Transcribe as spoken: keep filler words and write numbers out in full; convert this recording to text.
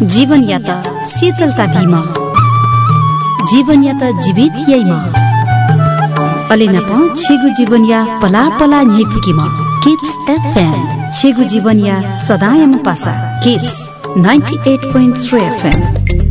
जीवन या त शीतलता भीमा जीवन या त जीवित यैमा अलिन प छेगु जीवन या पला पला न्ही फुकीमा किप्स एफएम छेगु जीवन या सदायम पासा kips ninety-eight point three FM